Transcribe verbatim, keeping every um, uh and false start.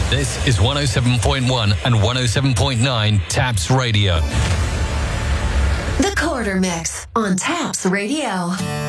This is one oh seven point one and one oh seven point nine Taps Radio. The Quarter Mix on Taps Radio.